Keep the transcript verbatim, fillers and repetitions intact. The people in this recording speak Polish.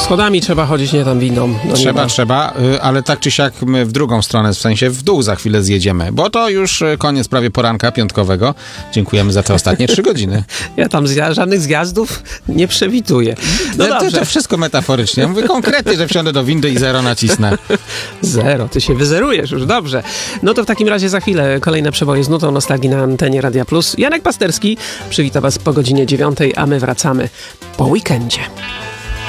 Schodami trzeba chodzić, nie tam windą. No trzeba, nie trzeba, y, ale tak czy siak my w drugą stronę, w sensie w dół za chwilę zjedziemy, bo to już y, koniec prawie poranka piątkowego. Dziękujemy za te ostatnie trzy godziny. Ja tam zja- żadnych zjazdów nie przewiduję. No to, dobrze. to wszystko metaforycznie. Mówię konkretnie, że wsiądę do windy i zero nacisnę. Zero, ty się wyzerujesz już, dobrze. No to w takim razie za chwilę kolejne przeboje z nutą nostalgii na antenie Radia Plus. Janek Pasterski przywita was po godzinie dziewiątej, a my wracamy po weekendzie.